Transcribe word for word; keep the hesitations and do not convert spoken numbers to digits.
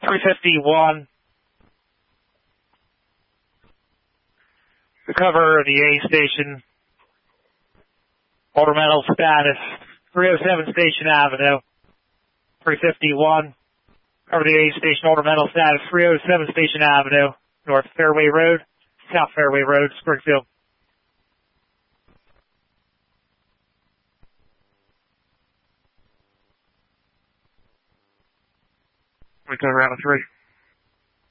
three fifty-one. Recover the A station. Ornamental status. three oh seven Station Avenue. three fifty-one. Cover the A station. Ornamental status. three oh seven Station Avenue. North Fairway Road. South Fairway Road, Springfield. We go around three.